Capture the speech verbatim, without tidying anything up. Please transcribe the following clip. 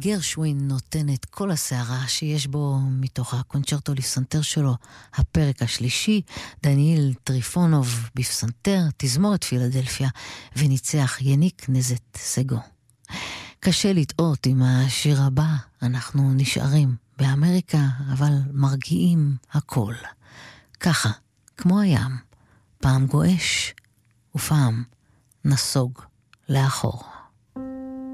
גרשווין נותן את כל הסערה שיש בו מתוך הקונצ'רטו לפסנתר שלו, הפרק השלישי, דניאל טריפונוב בפסנתר, תזמורת פילדלפיה, וניצח יניק נזט סגו. קשה לטעות עם השיר הבא, אנחנו נשארים באמריקה, אבל מרגיעים הכל. ככה, כמו הים, פעם גואש ופעם נסוג לאחור.